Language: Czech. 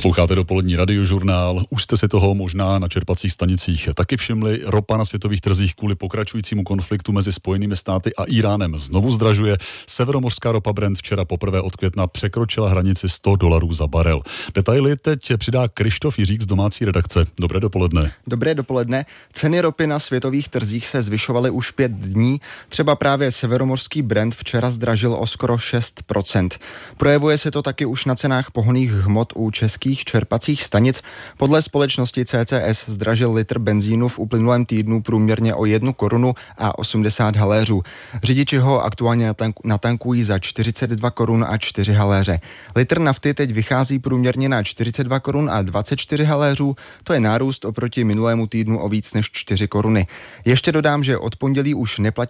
Posloucháte dopolední radiožurnál. Už jste si toho možná na čerpacích stanicích taky všimli. Ropa na světových trzích kvůli pokračujícímu konfliktu mezi Spojenými státy a Íránem znovu zdražuje. Severomořská ropa Brent včera poprvé od května překročila hranici $100 za barel. Detaily teď přidá Krištof Jiřík z domácí redakce. Dobré dopoledne. Dobré dopoledne. Ceny ropy na světových trzích se zvyšovaly už 5 dní. Třeba právě severomořský Brent včera zdražil o skoro 6%. Projevuje se to taky už na cenách pohonných hmot u českých čerpacích stanic. Podle společnosti CCS zdražil litr benzínu v uplynulém týdnu průměrně o 1 korunu a 80 haléřů. Řidiči ho aktuálně natankují za 42 korun a 4 haléře. Litr nafty teď vychází průměrně na 42 korun a 24 haléřů. To je nárůst oproti minulému týdnu o víc než 4 koruny. Ještě dodám, že od pondělí už neplatí